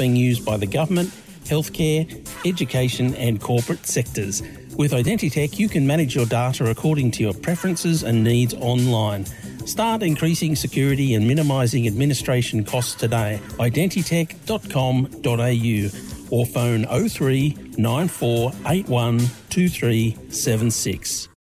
being used by the government, healthcare, education and corporate sectors. With Identitech, you can manage your data according to your preferences and needs online. Start increasing security and minimising administration costs today. Identitech.com.au or phone 03 9481 2376.